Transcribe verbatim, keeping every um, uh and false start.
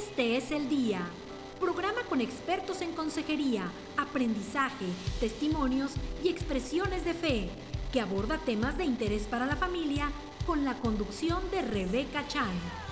Este es el Día, programa con expertos en consejería, aprendizaje, testimonios y expresiones de fe, que aborda temas de interés para la familia con la conducción de Rebeca Chan.